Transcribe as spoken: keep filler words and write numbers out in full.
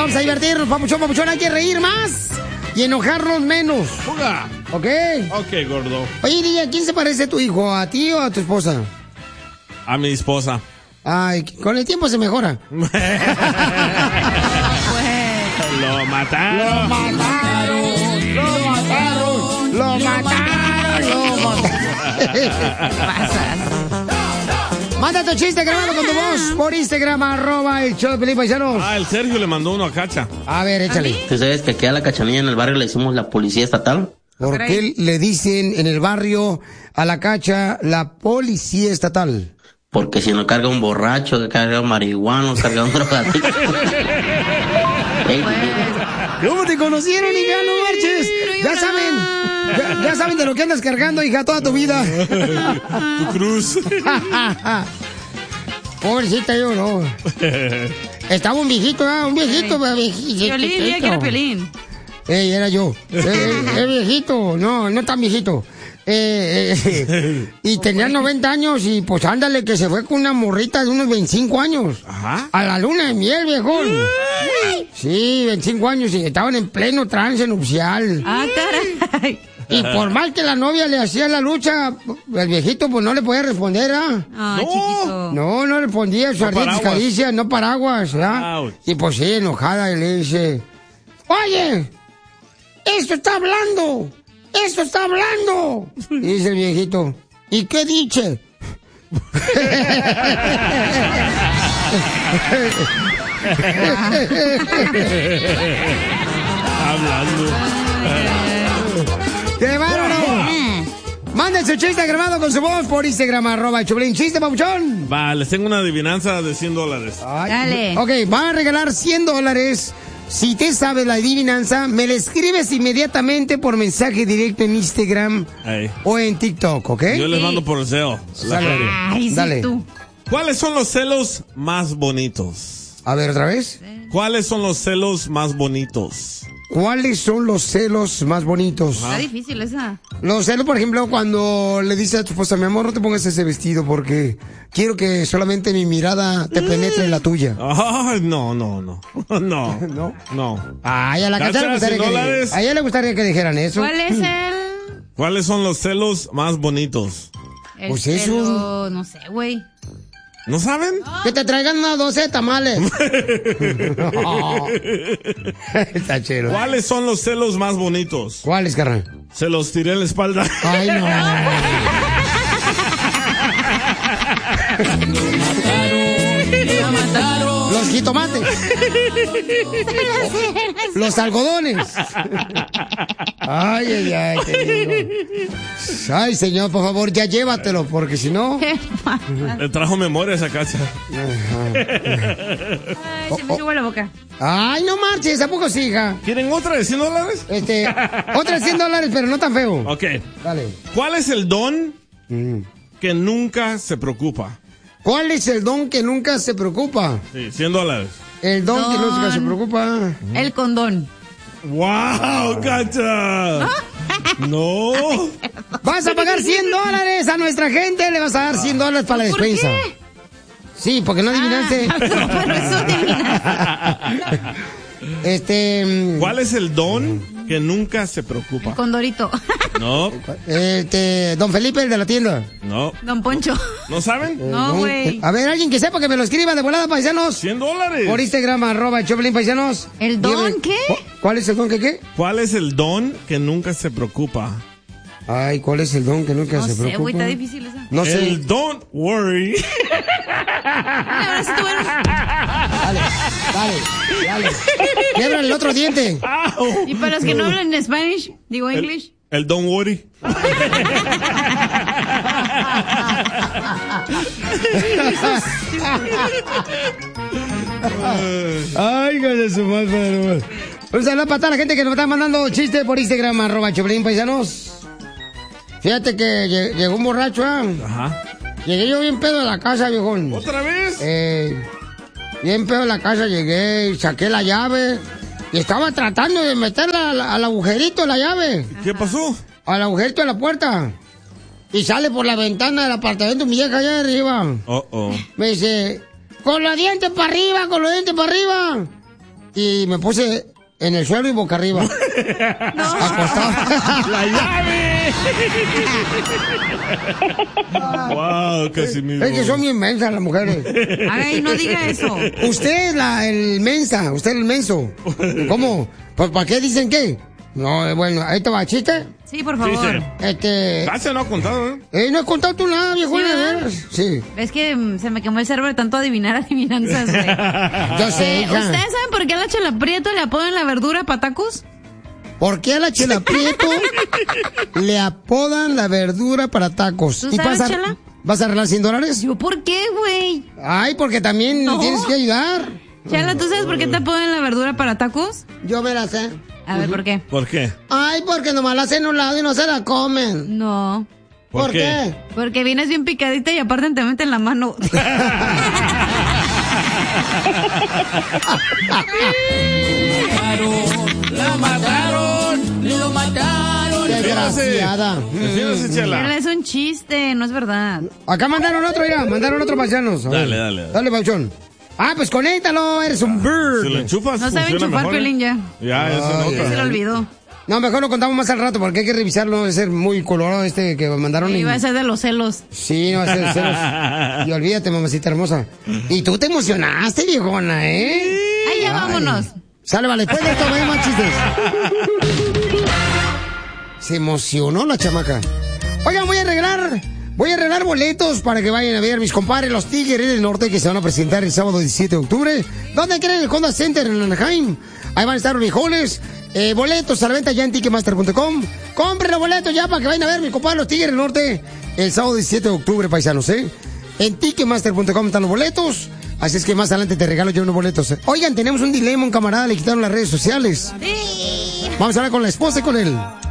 vamos a divertirnos, papuchón, papuchón. Hay que reír más y enojarnos menos. Fuga. ¿Ok? Ok, gordo. Oye, D J, ¿a quién se parece tu hijo? ¿A ti o a tu esposa? A mi esposa. Ay, con el tiempo se mejora. Lo mataron. Lo mataron. Lo mataron. Lo mataron. Lo mataron. Manda tu chiste grabado con tu voz por Instagram, arroba el show de Pelín, paisanos. Ah, el Sergio le mandó uno a Cacha. A ver, échale. ¿Tú sabes que aquí a la Cachanilla en el barrio le decimos la policía estatal? ¿Por qué le dicen en el barrio a la Cacha la policía estatal? Porque si no carga un borracho, que carga un marihuano, carga un drogadicto. ¿Cómo te conocieron, hija? No marches. Ya saben, ya, ya saben de lo que andas cargando, hija, toda tu vida. Tu cruz. Pobrecita, yo no. Estaba un viejito, ¿eh? Un viejito. viejito Piolín, dile que era Piolín. Ey, era yo. Es viejito, no, no tan viejito. Eh, eh, y tenía noventa años y pues ándale que se fue con una morrita de unos veinticinco años. Ajá. A la luna de miel, viejón. Sí, veinticinco años y estaban en pleno trance nupcial. Ah, caray. Y por mal que la novia le hacía la lucha, el viejito pues no le podía responder, ¿ah? Ay, No. chiquito. No, no respondía, sus No ardientes paraguas. caricias, no paraguas, ¿verdad? Ouch. Y pues sí, enojada, y le dice, oye, esto está hablando, esto está hablando. Y dice el viejito, ¿y qué dice? Hablando. ¡Qué bárbaro! Manden su chiste grabado con su voz por Instagram, arroba Choplin. ¿Chiste, papuchón? Va, les tengo una adivinanza de cien dólares. Ay, Dale. Ok, van a regalar cien dólares. Si te sabes la adivinanza, me la escribes inmediatamente por mensaje directo en Instagram Ey. o en TikTok, ¿ok? Yo les mando por el C E O. La Dale. feria. Ay, sí, Dale. tú. ¿Cuáles son los celos más bonitos? A ver, otra vez. ¿Cuáles son los celos más bonitos? ¿Cuáles son los celos más bonitos? Está difícil esa. Los celos, por ejemplo, cuando le dices a tu esposa, mi amor, no te pongas ese vestido porque quiero que solamente mi mirada te penetre en la tuya. Ay, no, no, no. No. ¿No? No. Ay, a la Cacha, Cacha le gustaría cien que, dólares. a ella le gustaría que dijeran eso. ¿Cuál es el...? ¿Cuáles son los celos más bonitos? el Pues eso. celo? No sé, güey. ¿No saben? Que te traigan una doce de tamales. Está chido. ¿Cuáles son los celos más bonitos? ¿Cuáles, carnal? Se los tiré en la espalda. Ay, no. Lo mataron. Los jitomates. Los algodones. Ay, ay, ay, te digo. Ay, señor, por favor, ya llévatelo, porque si no... ¿Qué pasa? Le trajo memoria a esa casa. Ay, se me chugó la boca. Ay, no marches, ¿a poco sí, hija? ¿Quieren otra de cien dólares? Este, otra cien dólares, pero no tan feo. Ok. Dale. ¿Cuál es el don Mm. que nunca se preocupa? ¿Cuál es el don que nunca se preocupa? Sí, cien dólares. El don, Don. que nunca se preocupa. El condón. ¡Wow, Cacha! No. Vas a pagar cien dólares a nuestra gente, le vas a dar cien dólares para la ¿Por despensa. qué? Sí, porque no adivinaste. Ah, no, pero eso adivinaste. Este. mm, ¿Cuál es el don que nunca se preocupa? Condorito. No, Este, don Felipe, el de la tienda. no. Don Poncho. ¿No saben? No, Don- güey. A ver, alguien que sepa que me lo escriba de volada, paisanos. cien dólares. Por Instagram, arroba Choplin, paisanos. ¿El don Dígame, qué? ¿cu- ¿Cuál es el don que qué? ¿Cuál es el don que nunca se preocupa? Ay, ¿cuál es el don que nunca No se sé, preocupa? güey, está difícil esa. No sé. El don't worry. Ahora sí tú eres- Dale, dale, dale. Quiebra el otro diente. Y para los que no hablan en Spanish, digo El, English. el don't worry. Ay, hija de su madre. Un saludo para toda la gente que nos está mandando chistes por Instagram, arroba Choplin, paisanos. Fíjate que lle- llegó un borracho, ¿ah? Ajá. Llegué yo bien pedo a la casa, viejón. ¿Otra vez? Eh, bien pedo a la casa llegué y saqué la llave. Y estaba tratando de meterla al, al agujerito de la llave. ¿Qué pasó? Al agujerito de la puerta. Y sale por la ventana del apartamento mi vieja allá arriba. Oh, oh. Me dice, con los dientes para arriba, con los dientes para arriba. y me puse en el suelo y boca arriba. No. Acostado. ¡La llave! ¡Wow, Casimiro! Es que son bien mensas las mujeres. Ay, no diga eso. Usted es la, el mensa, usted es el menso. ¿Cómo? ¿Pues para qué dicen qué? No, bueno, ahí te va, ¿chiste? Sí, por favor. Sí, sí. Este... Casi no ha contado, ¿eh? Eh, no he contado tú nada, viejo. Sí, de ¿verdad? veras. Sí. Es que mm, se me quemó el cerebro de tanto adivinar adivinanzas, güey. Yo sé, Eh, hija. ¿Ustedes saben por qué a la Chela Prieto le apodan la verdura patacos? ¿Por qué a la Chela Prieto le apodan la verdura para tacos? ¿Tú ¿Y sabes, vas a, Chela? vas a arreglar cien dólares? Yo, ¿por qué, güey? Ay, porque también No. tienes que ayudar. Chela, ¿tú sabes por qué te apodan la verdura para tacos? Yo me la sé. A ver, ¿por qué? ¿Por qué? Ay, porque nomás la hacen a un lado y no se la comen. No. ¿Por, ¿Por qué? Porque vienes bien picadita y aparte te meten la mano. La mataron, lo mataron. Desgraciada. Defiéndase, Chela. Chela, es un chiste, no es verdad. Acá mandaron otro, ya, mandaron otro paisanos. A Dale, ver. dale, dale. Dale, Pauchón. Ah, pues conéctalo, eres un bird. Si lo enchufas, No sabe funciona enchufar, mejor, ¿eh? Piolín, ya. Ya, ya se Ay, nota. Se lo olvidó. No, mejor lo contamos más al rato porque hay que revisarlo. Debe ser muy colorado este que mandaron. y- Iba a ser de los celos. Sí, no va a ser celos. Y olvídate, mamacita hermosa. Y tú te emocionaste, viejona, ¿eh? Ay, ya vámonos. Sale, vale, después de esto, vaya más chistes. Se emocionó la chamaca. Oigan, voy a arreglar, voy a arreglar boletos para que vayan a ver mis compadres, los Tigres del Norte, que se van a presentar el sábado diecisiete de octubre. ¿Dónde creen? El Honda Center en Anaheim. Ahí van a estar los viejones. Eh, boletos a la venta ya en ticketmaster punto com. Compren los boletos ya para que vayan a ver mis compadres, los Tigres del Norte, el sábado diecisiete de octubre, paisanos, ¿eh? En ticketmaster punto com están los boletos. Así es que más adelante te regalo yo unos boletos. Oigan, tenemos un dilema, un camarada le quitaron las redes sociales. Sí. Vamos a hablar con la esposa y con él.